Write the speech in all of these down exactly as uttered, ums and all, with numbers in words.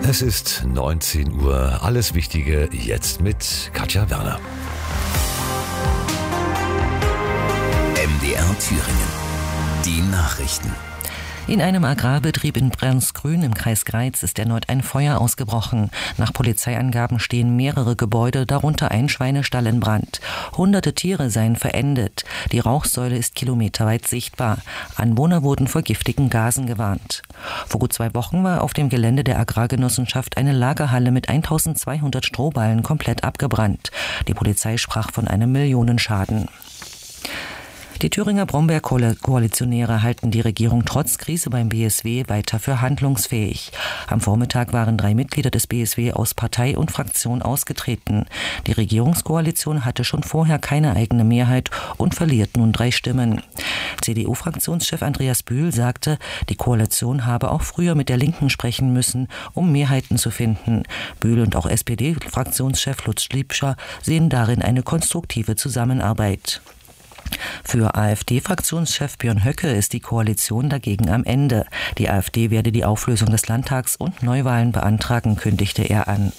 Es ist neunzehn Uhr. Alles Wichtige jetzt mit Katja Werner. M D R Thüringen. Die Nachrichten. In einem Agrarbetrieb in Bremsgrün im Kreis Greiz ist erneut ein Feuer ausgebrochen. Nach Polizeiangaben stehen mehrere Gebäude, darunter ein Schweinestall in Brand. Hunderte Tiere seien verendet. Die Rauchsäule ist kilometerweit sichtbar. Anwohner wurden vor giftigen Gasen gewarnt. Vor gut zwei Wochen war auf dem Gelände der Agrargenossenschaft eine Lagerhalle mit eintausendzweihundert Strohballen komplett abgebrannt. Die Polizei sprach von einem Millionenschaden. Die Thüringer Brombeer-Koalitionäre halten die Regierung trotz Krise beim B S W weiter für handlungsfähig. Am Vormittag waren drei Mitglieder des B S W aus Partei und Fraktion ausgetreten. Die Regierungskoalition hatte schon vorher keine eigene Mehrheit und verliert nun drei Stimmen. C D U-Fraktionschef Andreas Bühl sagte, die Koalition habe auch früher mit der Linken sprechen müssen, um Mehrheiten zu finden. Bühl und auch S P D-Fraktionschef Lutz Liebscher sehen darin eine konstruktive Zusammenarbeit. Für AfD-Fraktionschef Björn Höcke ist die Koalition dagegen am Ende. Die AfD werde die Auflösung des Landtags und Neuwahlen beantragen, kündigte er an.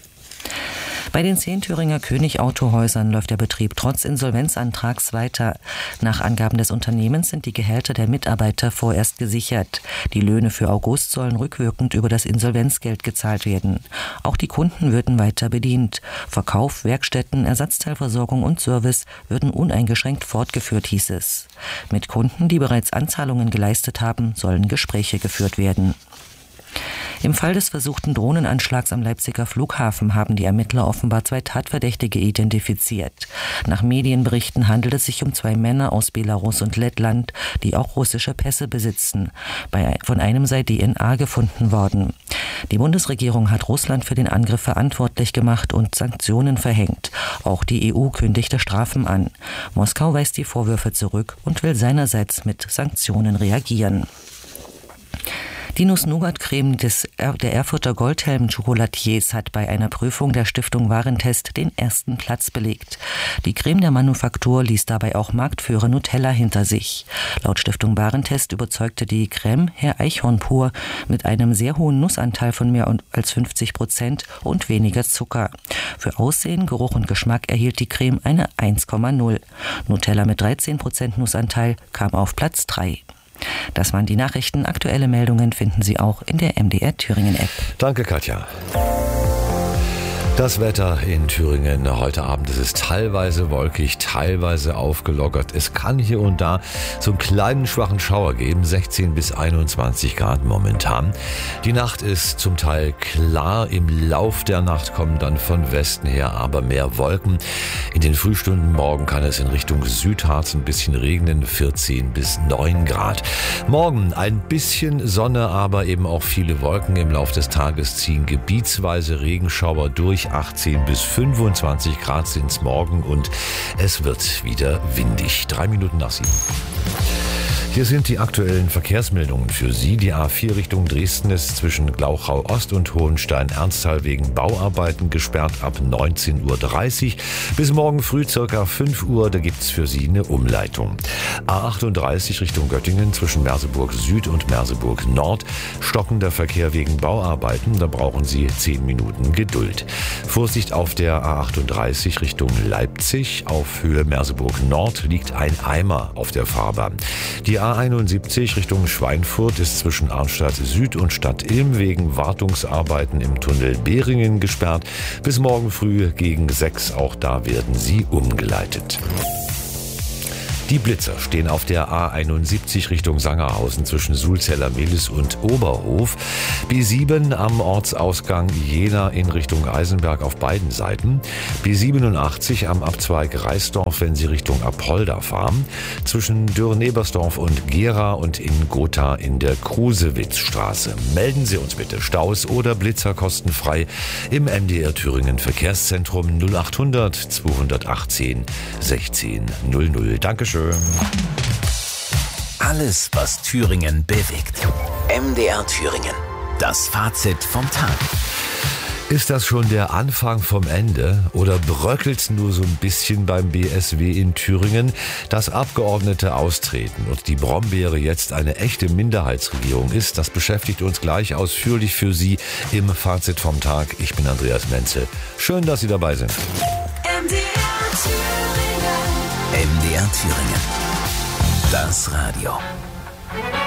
Bei den zehn Thüringer König-Autohäusern läuft der Betrieb trotz Insolvenzantrags weiter. Nach Angaben des Unternehmens sind die Gehälter der Mitarbeiter vorerst gesichert. Die Löhne für August sollen rückwirkend über das Insolvenzgeld gezahlt werden. Auch die Kunden würden weiter bedient. Verkauf, Werkstätten, Ersatzteilversorgung und Service würden uneingeschränkt fortgeführt, hieß es. Mit Kunden, die bereits Anzahlungen geleistet haben, sollen Gespräche geführt werden. Im Fall des versuchten Drohnenanschlags am Leipziger Flughafen haben die Ermittler offenbar zwei Tatverdächtige identifiziert. Nach Medienberichten handelt es sich um zwei Männer aus Belarus und Lettland, die auch russische Pässe besitzen. Bei, von einem sei D N A gefunden worden. Die Bundesregierung hat Russland für den Angriff verantwortlich gemacht und Sanktionen verhängt. Auch die E U kündigte Strafen an. Moskau weist die Vorwürfe zurück und will seinerseits mit Sanktionen reagieren. Die Nuss-Nougat-Creme des, der Erfurter Goldhelm-Chocolatiers hat bei einer Prüfung der Stiftung Warentest den ersten Platz belegt. Die Creme der Manufaktur ließ dabei auch Marktführer Nutella hinter sich. Laut Stiftung Warentest überzeugte die Creme Herr Eichhorn pur mit einem sehr hohen Nussanteil von mehr als fünfzig Prozent und weniger Zucker. Für Aussehen, Geruch und Geschmack erhielt die Creme eine eins Komma null. Nutella mit dreizehn Prozent Nussanteil kam auf Platz drei. Das waren die Nachrichten. Aktuelle Meldungen finden Sie auch in der M D R Thüringen App. Danke, Katja. Das Wetter in Thüringen heute Abend, es ist teilweise wolkig, teilweise aufgelockert. Es kann hier und da so einen kleinen schwachen Schauer geben, sechzehn bis einundzwanzig Grad momentan. Die Nacht ist zum Teil klar, im Lauf der Nacht kommen dann von Westen her aber mehr Wolken. In den Frühstunden morgen kann es in Richtung Südharz ein bisschen regnen, vierzehn bis neun Grad. Morgen ein bisschen Sonne, aber eben auch viele Wolken. Im Lauf des Tages ziehen gebietsweise Regenschauer durch. achtzehn bis fünfundzwanzig Grad sind es morgen und es wird wieder windig. Drei Minuten nach sieben. Hier sind die aktuellen Verkehrsmeldungen für Sie. Die A vier Richtung Dresden ist zwischen Glauchau Ost und Hohenstein-Ernsthal wegen Bauarbeiten gesperrt ab neunzehn Uhr dreißig. Bis morgen früh circa fünf Uhr, da gibt's für Sie eine Umleitung. A achtunddreißig Richtung Göttingen zwischen Merseburg Süd und Merseburg Nord. Stockender Verkehr wegen Bauarbeiten, da brauchen Sie zehn Minuten Geduld. Vorsicht auf der A achtunddreißig Richtung Leipzig. Auf Höhe Merseburg Nord liegt ein Eimer auf der Fahrbahn. Die A einundsiebzig Richtung Schweinfurt ist zwischen Arnstadt Süd und Stadt Ilm wegen Wartungsarbeiten im Tunnel Behringen gesperrt. Bis morgen früh gegen sechs, auch da werden sie umgeleitet. Die Blitzer stehen auf der A einundsiebzig Richtung Sangerhausen zwischen Sulzeller-Mehlis und Oberhof. B sieben am Ortsausgang Jena in Richtung Eisenberg auf beiden Seiten. B siebenundachtzig am Abzweig Reisdorf, wenn Sie Richtung Apolda fahren. Zwischen Dürr-Nebersdorf und Gera und in Gotha in der Krusewitzstraße. Melden Sie uns bitte Staus oder Blitzer kostenfrei im M D R Thüringen Verkehrszentrum null achthundert zweihundertachtzehn sechzehn null null. Dankeschön. Alles, was Thüringen bewegt. M D R Thüringen. Das Fazit vom Tag. Ist das schon der Anfang vom Ende oder bröckelt's nur so ein bisschen beim B S W in Thüringen? Dass Abgeordnete austreten und die Brombeere jetzt eine echte Minderheitsregierung ist, das beschäftigt uns gleich ausführlich für Sie im Fazit vom Tag. Ich bin Andreas Menzel. Schön, dass Sie dabei sind. M D R Thüringen. M D R Thüringen. Das Radio.